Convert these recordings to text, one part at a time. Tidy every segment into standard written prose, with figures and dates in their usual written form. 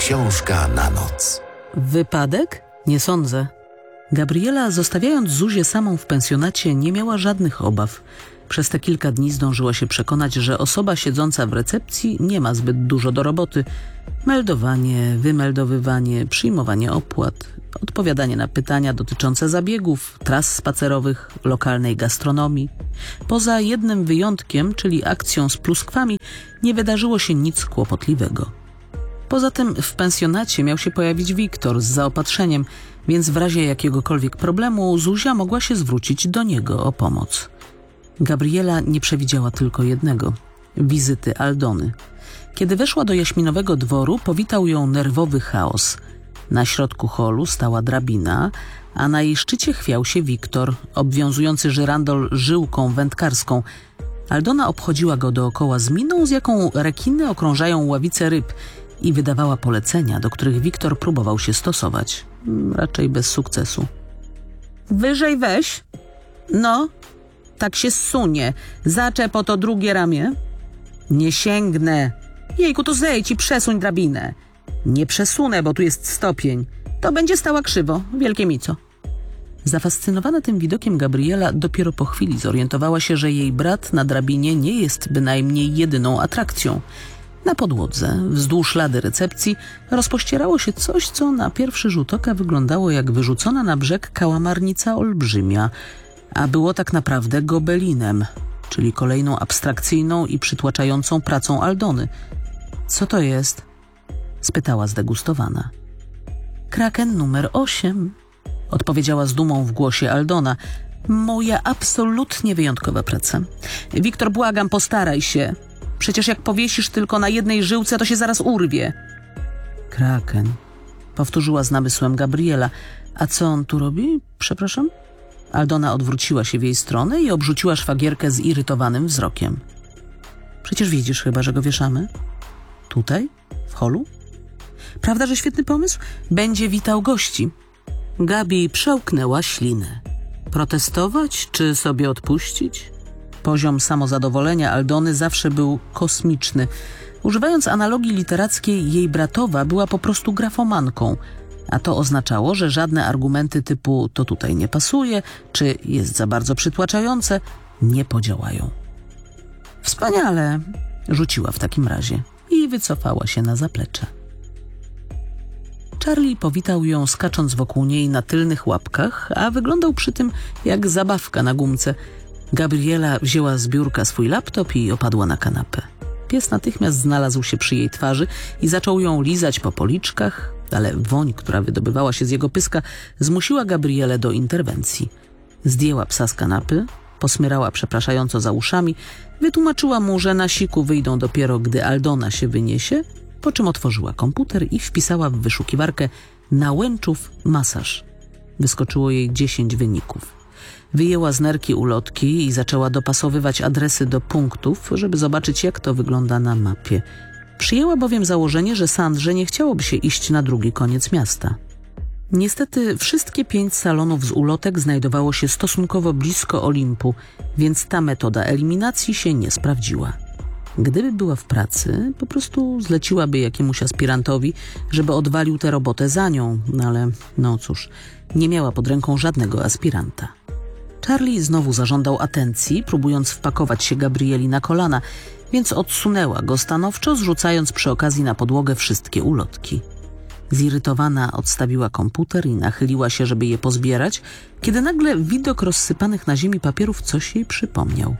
Książka na noc. Wypadek? Nie sądzę. Gabriela, zostawiając Zuzię samą w pensjonacie, nie miała żadnych obaw. Przez te kilka dni zdążyła się przekonać, że osoba siedząca w recepcji nie ma zbyt dużo do roboty. Meldowanie, wymeldowywanie, przyjmowanie opłat, odpowiadanie na pytania dotyczące zabiegów, tras spacerowych, lokalnej gastronomii. Poza jednym wyjątkiem, czyli akcją z pluskwami, nie wydarzyło się nic kłopotliwego. Poza tym w pensjonacie miał się pojawić Wiktor z zaopatrzeniem, więc w razie jakiegokolwiek problemu Zuzia mogła się zwrócić do niego o pomoc. Gabriela nie przewidziała tylko jednego – wizyty Aldony. Kiedy weszła do jaśminowego dworu, powitał ją nerwowy chaos. Na środku holu stała drabina, a na jej szczycie chwiał się Wiktor, obwiązujący żyrandol żyłką wędkarską. Aldona obchodziła go dookoła z miną, z jaką rekiny okrążają ławice ryb, i wydawała polecenia, do których Wiktor próbował się stosować. Raczej bez sukcesu. Wyżej weź. No, tak się zsunie. Zaczep o to drugie ramię. Nie sięgnę. Jejku, to zejdź i przesuń drabinę. Nie przesunę, bo tu jest stopień. To będzie stała krzywo. Wielkie mico. Zafascynowana tym widokiem Gabriela dopiero po chwili zorientowała się, że jej brat na drabinie nie jest bynajmniej jedyną atrakcją. Na podłodze, wzdłuż lady recepcji, rozpościerało się coś, co na pierwszy rzut oka wyglądało jak wyrzucona na brzeg kałamarnica olbrzymia, a było tak naprawdę gobelinem, czyli kolejną abstrakcyjną i przytłaczającą pracą Aldony. Co to jest? Spytała zdegustowana. Kraken numer 8, odpowiedziała z dumą w głosie Aldona. Moja absolutnie wyjątkowa praca. Wiktor, błagam, postaraj się. Przecież jak powiesisz tylko na jednej żyłce, to się zaraz urwie. Kraken, powtórzyła z namysłem Gabriela. A co on tu robi? Przepraszam? Aldona odwróciła się w jej stronę i obrzuciła szwagierkę zirytowanym wzrokiem. Przecież widzisz chyba, że go wieszamy? Tutaj? W holu? Prawda, że świetny pomysł? Będzie witał gości. Gabi przełknęła ślinę. Protestować czy sobie odpuścić? Poziom samozadowolenia Aldony zawsze był kosmiczny. Używając analogii literackiej, jej bratowa była po prostu grafomanką, a to oznaczało, że żadne argumenty typu to tutaj nie pasuje, czy jest za bardzo przytłaczające, nie podziałają. Wspaniale, rzuciła w takim razie i wycofała się na zaplecze. Charlie powitał ją skacząc wokół niej na tylnych łapkach, a wyglądał przy tym jak zabawka na gumce. Gabriela wzięła z biurka swój laptop i opadła na kanapę. Pies natychmiast znalazł się przy jej twarzy i zaczął ją lizać po policzkach, ale woń, która wydobywała się z jego pyska, zmusiła Gabrielę do interwencji. Zdjęła psa z kanapy, posmyrała przepraszająco za uszami, wytłumaczyła mu, że na siku wyjdą dopiero, gdy Aldona się wyniesie, po czym otworzyła komputer i wpisała w wyszukiwarkę Nałęczów masaż. Wyskoczyło jej 10 wyników. Wyjęła z nerki ulotki i zaczęła dopasowywać adresy do punktów, żeby zobaczyć, jak to wygląda na mapie. Przyjęła bowiem założenie, że Sandrze nie chciałoby się iść na drugi koniec miasta. Niestety wszystkie 5 salonów z ulotek znajdowało się stosunkowo blisko Olimpu, więc ta metoda eliminacji się nie sprawdziła. Gdyby była w pracy, po prostu zleciłaby jakiemuś aspirantowi, żeby odwalił tę robotę za nią, ale no cóż, nie miała pod ręką żadnego aspiranta. Charlie znowu zażądał atencji, próbując wpakować się Gabrieli na kolana, więc odsunęła go stanowczo, zrzucając przy okazji na podłogę wszystkie ulotki. Zirytowana odstawiła komputer i nachyliła się, żeby je pozbierać, kiedy nagle widok rozsypanych na ziemi papierów coś jej przypomniał.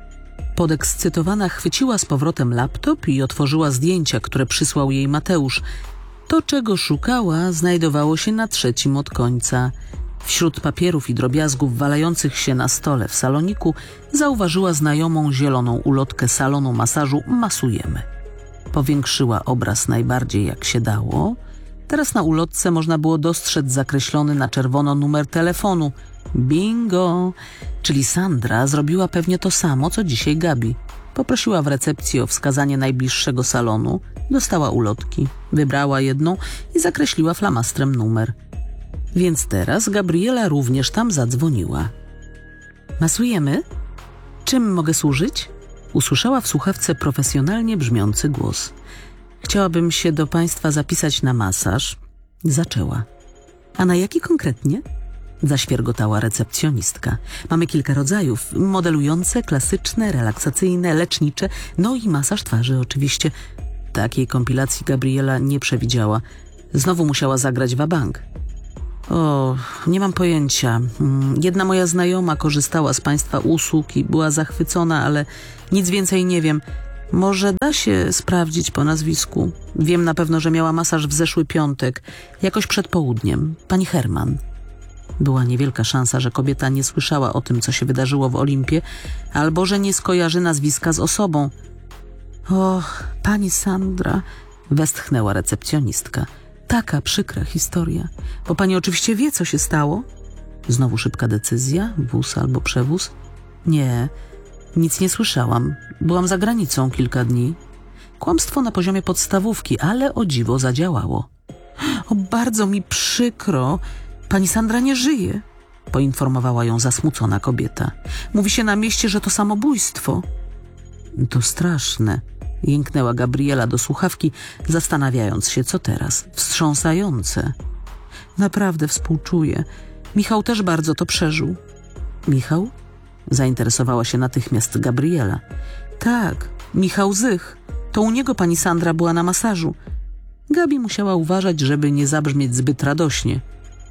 Podekscytowana chwyciła z powrotem laptop i otworzyła zdjęcia, które przysłał jej Mateusz. To, czego szukała, znajdowało się na 3. od końca. Wśród papierów i drobiazgów walających się na stole w saloniku zauważyła znajomą zieloną ulotkę salonu masażu Masujemy. Powiększyła obraz najbardziej jak się dało. Teraz na ulotce można było dostrzec zakreślony na czerwono numer telefonu. Bingo! Czyli Sandra zrobiła pewnie to samo, co dzisiaj Gabi. Poprosiła w recepcji o wskazanie najbliższego salonu, dostała ulotki, wybrała jedną i zakreśliła flamastrem numer. Więc teraz Gabriela również tam zadzwoniła. Masujemy? Czym mogę służyć? Usłyszała w słuchawce profesjonalnie brzmiący głos. Chciałabym się do państwa zapisać na masaż. Zaczęła. A na jaki konkretnie? Zaświergotała recepcjonistka. Mamy kilka rodzajów. Modelujące, klasyczne, relaksacyjne, lecznicze, no i masaż twarzy oczywiście. Takiej kompilacji Gabriela nie przewidziała. Znowu musiała zagrać wabank. O, nie mam pojęcia. Jedna moja znajoma korzystała z państwa usług i była zachwycona, ale nic więcej nie wiem. Może da się sprawdzić po nazwisku. Wiem na pewno, że miała masaż w zeszły piątek, jakoś przed południem. Pani Herman. Była niewielka szansa, że kobieta nie słyszała o tym, co się wydarzyło w Olimpie, albo że nie skojarzy nazwiska z osobą. Och, pani Sandra, westchnęła recepcjonistka. Taka przykra historia. Bo pani oczywiście wie, co się stało? Znowu szybka decyzja? Wóz albo przewóz? Nie, nic nie słyszałam. Byłam za granicą kilka dni. Kłamstwo na poziomie podstawówki, ale o dziwo zadziałało. O, bardzo mi przykro. Pani Sandra nie żyje, poinformowała ją zasmucona kobieta. Mówi się na mieście, że to samobójstwo. To straszne, jęknęła Gabriela do słuchawki, zastanawiając się, co teraz. Wstrząsające. Naprawdę współczuję. Michał też bardzo to przeżył. Michał? Zainteresowała się natychmiast Gabriela. Tak, Michał Zych. To u niego pani Sandra była na masażu. Gabi musiała uważać, żeby nie zabrzmieć zbyt radośnie.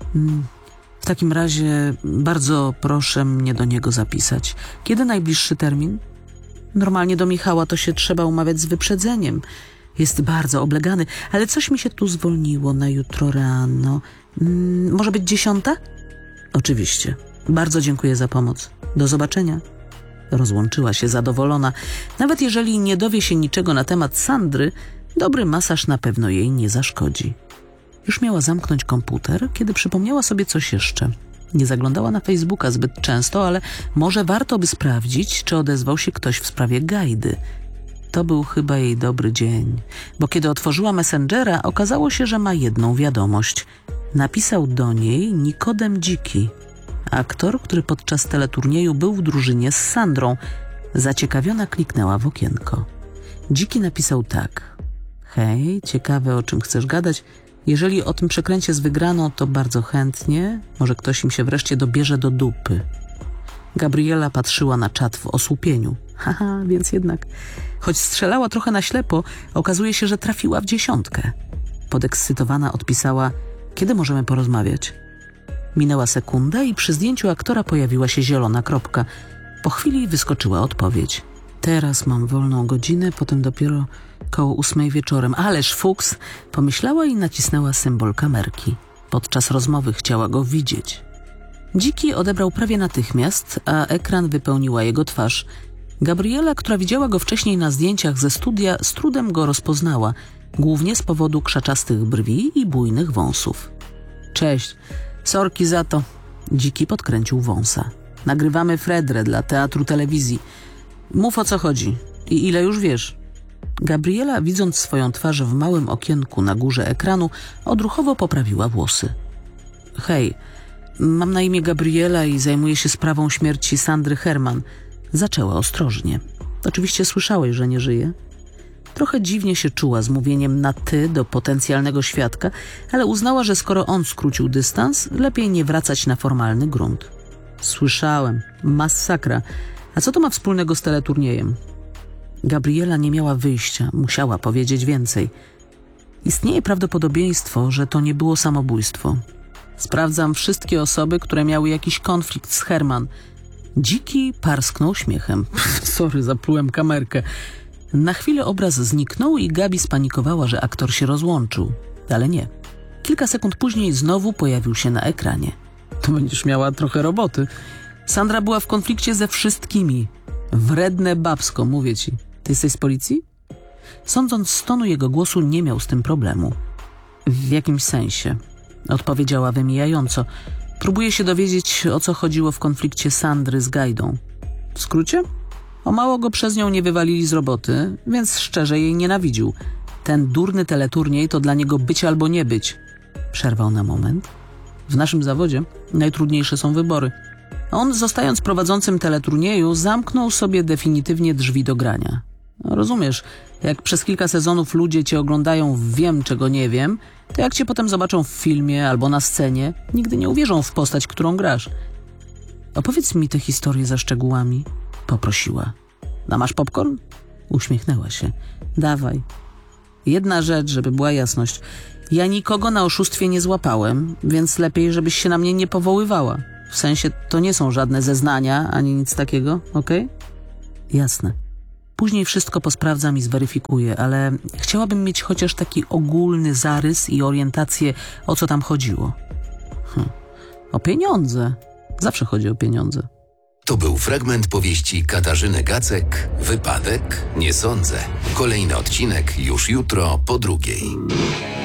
W takim razie bardzo proszę mnie do niego zapisać. Kiedy najbliższy termin? Normalnie do Michała to się trzeba umawiać z wyprzedzeniem. Jest bardzo oblegany, ale coś mi się tu zwolniło na jutro rano. Może być 10? Oczywiście. Bardzo dziękuję za pomoc. Do zobaczenia. Rozłączyła się zadowolona. Nawet jeżeli nie dowie się niczego na temat Sandry, dobry masaż na pewno jej nie zaszkodzi. Już miała zamknąć komputer, kiedy przypomniała sobie coś jeszcze. Nie zaglądała na Facebooka zbyt często, ale może warto by sprawdzić, czy odezwał się ktoś w sprawie Gajdy. To był chyba jej dobry dzień, bo kiedy otworzyła Messengera, okazało się, że ma jedną wiadomość. Napisał do niej Nikodem Dziki, aktor, który podczas teleturnieju był w drużynie z Sandrą. Zaciekawiona kliknęła w okienko. Dziki napisał tak. Hej, ciekawe, o czym chcesz gadać. Jeżeli o tym przekręcie z wygraną, to bardzo chętnie. Może ktoś im się wreszcie dobierze do dupy. Gabriela patrzyła na czat w osłupieniu. Haha, więc jednak. Choć strzelała trochę na ślepo, okazuje się, że trafiła w 10. Podekscytowana odpisała, kiedy możemy porozmawiać? Minęła sekunda i przy zdjęciu aktora pojawiła się zielona kropka. Po chwili wyskoczyła odpowiedź. Teraz mam wolną godzinę, potem dopiero koło 8 wieczorem. Ależ fuks! Pomyślała i nacisnęła symbol kamerki. Podczas rozmowy chciała go widzieć. Dziki odebrał prawie natychmiast, a ekran wypełniła jego twarz. Gabriela, która widziała go wcześniej na zdjęciach ze studia, z trudem go rozpoznała, głównie z powodu krzaczastych brwi i bujnych wąsów. Cześć, sorki za to. Dziki podkręcił wąsa. Nagrywamy Fredrę dla teatru telewizji. Mów, o co chodzi i ile już wiesz. Gabriela, widząc swoją twarz w małym okienku na górze ekranu, odruchowo poprawiła włosy. Hej, mam na imię Gabriela i zajmuję się sprawą śmierci Sandry Herman. Zaczęła ostrożnie. Oczywiście słyszałeś, że nie żyje? Trochę dziwnie się czuła z mówieniem na ty do potencjalnego świadka, ale uznała, że skoro on skrócił dystans, lepiej nie wracać na formalny grunt. Słyszałem. Masakra. A co to ma wspólnego z teleturniejem? Gabriela nie miała wyjścia. Musiała powiedzieć więcej. Istnieje prawdopodobieństwo, że to nie było samobójstwo. Sprawdzam wszystkie osoby, które miały jakiś konflikt z Herman. Dziki parsknął śmiechem. Sorry, zaplułem kamerkę. Na chwilę obraz zniknął i Gabi spanikowała, że aktor się rozłączył. Ale nie. Kilka sekund później znowu pojawił się na ekranie. To będziesz miała trochę roboty. Sandra była w konflikcie ze wszystkimi. Wredne babsko, mówię ci. Ty jesteś z policji? Sądząc z tonu jego głosu, nie miał z tym problemu. W jakimś sensie. Odpowiedziała wymijająco. Próbuję się dowiedzieć, o co chodziło w konflikcie Sandry z Gajdą. W skrócie? O mało go przez nią nie wywalili z roboty, więc szczerze jej nienawidził. Ten durny teleturniej to dla niego być albo nie być. Przerwał na moment. W naszym zawodzie najtrudniejsze są wybory. On, zostając prowadzącym teleturnieju, zamknął sobie definitywnie drzwi do grania. No, rozumiesz, jak przez kilka sezonów ludzie cię oglądają w Wiem, czego nie wiem, to jak cię potem zobaczą w filmie albo na scenie, nigdy nie uwierzą w postać, którą grasz. Opowiedz mi tę historię za szczegółami, poprosiła. A masz popcorn? Uśmiechnęła się. Dawaj. Jedna rzecz, żeby była jasność. Ja nikogo na oszustwie nie złapałem, więc lepiej, żebyś się na mnie nie powoływała. W sensie, to nie są żadne zeznania, ani nic takiego, okej? Jasne. Później wszystko posprawdzam i zweryfikuję, ale chciałabym mieć chociaż taki ogólny zarys i orientację, o co tam chodziło. O pieniądze. Zawsze chodzi o pieniądze. To był fragment powieści Katarzyny Gacek, Wypadek? Nie sądzę. Kolejny odcinek już jutro po 2:00.